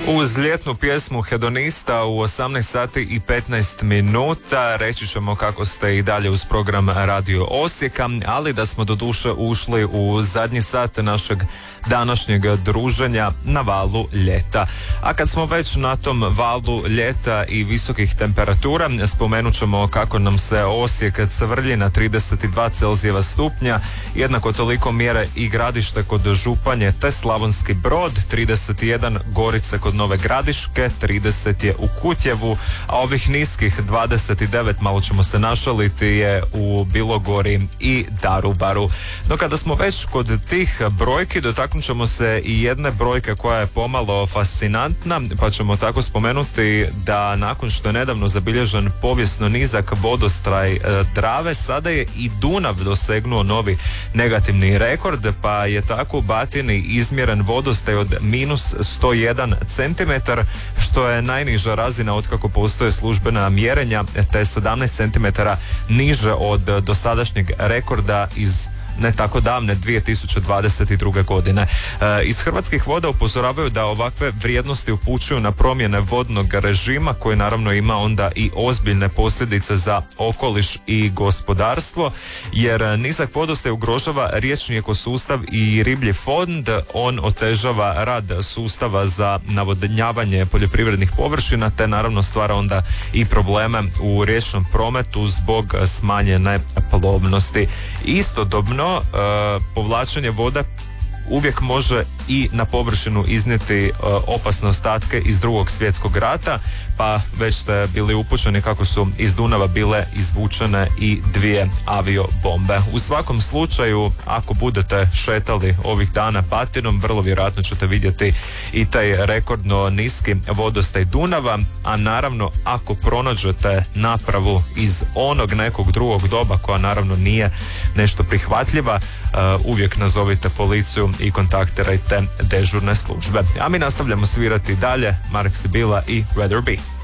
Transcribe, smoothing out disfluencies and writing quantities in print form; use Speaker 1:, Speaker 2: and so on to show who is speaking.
Speaker 1: Uz ljetnu pjesmu Hedonista u 18 sati i 15 minuta reći ćemo kako ste i dalje uz program Radio Osijeka, ali da smo doduše ušli u zadnji sat našeg današnjeg druženja na valu ljeta. A kad smo već na tom valu ljeta i visokih temperatura, spomenut ćemo kako nam se Osijek cvrlji na 32 Celzijeva stupnja, jednako toliko mjere i Gradište kod Županje te Slavonski Brod, 31 Gorice kod Nove Gradiške, 30 je u Kutjevu, a ovih niskih 29, malo ćemo se našaliti, je u Bilogori i Darubaru. No kada smo već kod tih brojki, dotaknut ćemo se i jedne brojke koja je pomalo fascinantna, pa ćemo tako spomenuti da nakon što je nedavno zabilježen povijesno nizak vodostraj Drave, sada je i Dunav dosegnuo novi negativni rekord, pa je tako u Batini izmjeren vodostaj od minus 101 cm, što je najniža razina otkako postoje službena mjerenja, te 17 cm niže od dosadašnjeg rekorda iz ne tako davne 2022. godine. Iz Hrvatskih voda upozoravaju da ovakve vrijednosti upućuju na promjene vodnog režima koji naravno ima onda i ozbiljne posljedice za okoliš i gospodarstvo, jer nizak vodostaj ugrožava riječni ekosustav i riblji fond, on otežava rad sustava za navodnjavanje poljoprivrednih površina te naravno stvara onda i probleme u riječnom prometu zbog smanjene plovnosti. Istodobno povlačenje vode uvijek može i na površinu iznijeti opasne ostatke iz Drugog svjetskog rata, pa već ste bili upućeni kako su iz Dunava bile izvučene i 2 aviobombe. U svakom slučaju, ako budete šetali ovih dana Batinom, vrlo vjerojatno ćete vidjeti i taj rekordno niski vodostaj Dunava, a naravno ako pronađete napravu iz onog nekog drugog doba koja naravno nije nešto prihvatljiva, uvijek nazovite policiju i kontaktirajte dežurne službe. A mi nastavljamo svirati dalje Mark Sibila i Rather Be.